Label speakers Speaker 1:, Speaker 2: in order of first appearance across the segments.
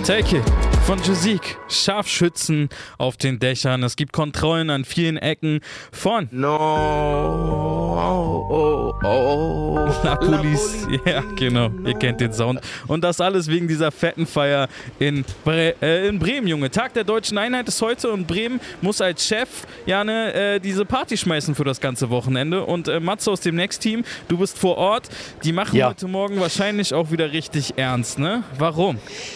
Speaker 1: Take It von Jusik. Scharfschützen auf den Dächern. Es gibt Kontrollen an vielen Ecken von La Police. Ja, genau. Ihr kennt den Sound. Und das alles wegen dieser fetten Feier in Bremen, Junge. Tag der Deutschen Einheit ist heute und Bremen muss als Chef diese Party schmeißen für das ganze Wochenende. Und Matze aus dem Next Team, du bist vor Ort. Die machen heute Morgen wahrscheinlich auch wieder richtig ernst, ne? Warum?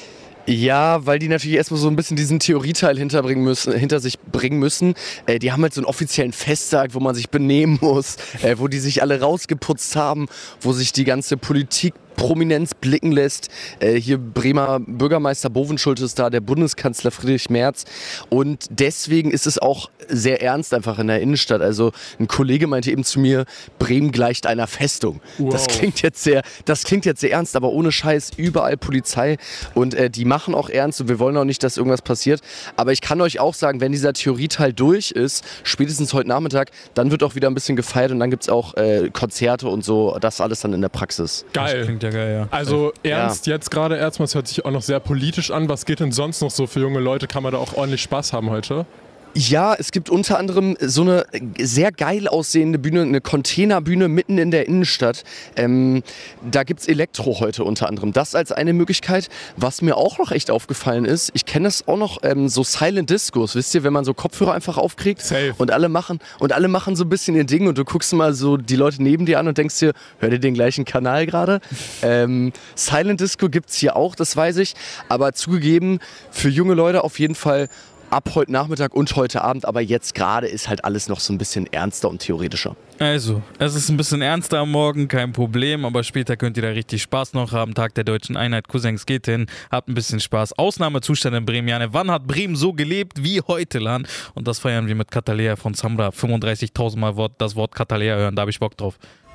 Speaker 2: Ja, weil die natürlich erstmal so ein bisschen diesen Theorieteil hinter sich bringen müssen. Die haben halt so einen offiziellen Festtag, wo man sich benehmen muss, wo die sich alle rausgeputzt haben, wo sich die ganze Politik Prominenz blicken lässt. Hier Bremer Bürgermeister Bovenschulte ist da, der Bundeskanzler Friedrich Merz. Und deswegen ist es auch sehr ernst einfach in der Innenstadt. Also ein Kollege meinte eben zu mir, Bremen gleicht einer Festung. Wow. Das klingt jetzt sehr ernst, aber ohne Scheiß, überall Polizei. Und die machen auch ernst und wir wollen auch nicht, dass irgendwas passiert. Aber ich kann euch auch sagen, wenn dieser Theorieteil durch ist, spätestens heute Nachmittag, dann wird auch wieder ein bisschen gefeiert und dann gibt es auch Konzerte und so. Das alles dann in der Praxis.
Speaker 3: Geil. Ja, geil, ja. Also ernst jetzt gerade erstmal, es hört sich auch noch sehr politisch an. Was geht denn sonst noch so für junge Leute? Kann man da auch ordentlich Spaß haben heute?
Speaker 2: Ja, es gibt unter anderem so eine sehr geil aussehende Bühne, eine Containerbühne mitten in der Innenstadt. Da gibt's Elektro heute unter anderem. Das als eine Möglichkeit. Was mir auch noch echt aufgefallen ist, ich kenne das auch noch, so Silent Discos, wisst ihr, wenn man so Kopfhörer einfach aufkriegt.
Speaker 3: Safe.
Speaker 2: Und alle machen so ein bisschen ihr Ding und du guckst mal so die Leute neben dir an und denkst dir, hört ihr den gleichen Kanal gerade? Silent Disco gibt's hier auch, das weiß ich. Aber zugegeben, für junge Leute auf jeden Fall ab heute Nachmittag und heute Abend, aber jetzt gerade ist halt alles noch so ein bisschen ernster und theoretischer.
Speaker 1: Also, es ist ein bisschen ernster am Morgen, kein Problem, aber später könnt ihr da richtig Spaß noch haben. Tag der Deutschen Einheit, Cousins, geht hin, habt ein bisschen Spaß. Ausnahmezustand in Bremen, Jane. Wann hat Bremen so gelebt wie heute, Lan? Und das feiern wir mit Catalea von Samra. 35.000 Mal das Wort Catalea hören, da hab ich Bock drauf.